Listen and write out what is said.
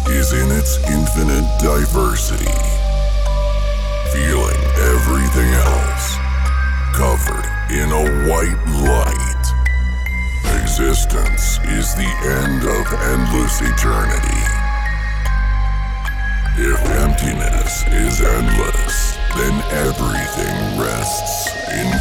is in its infinite diversity, feeling everything else, covered in a white light. Existence is the end of endless eternity. If emptiness is endless, then everything rests in